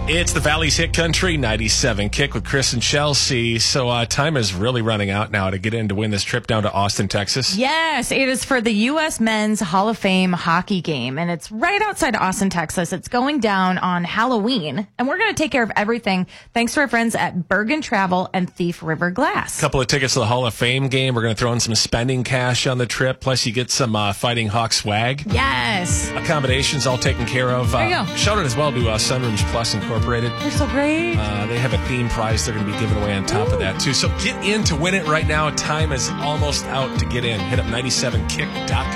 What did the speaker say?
It's the Valley's Hit Country 97 Kick with Chris and Chelsea. So time is really running out now to get in to win this trip down to Austin, Texas. Yes, it is for the U.S. Men's Hall of Fame hockey game, and it's right outside Austin, Texas. It's going down on Halloween, and we're going to take care of everything thanks to our friends at Bergen Travel and Thief River Glass. Couple of tickets to the Hall of Fame game. We're going to throw in some spending cash on the trip, plus you get some Fighting Hawk swag. Yes. Accommodations all taken care of. There you go. Shout out as well to Sunrooms Plus Incorporated. They're so great. They have a theme prize they're going to be giving away on top of that, too. So get in to win it right now. Time is almost out to get in. Hit up 97kick.com.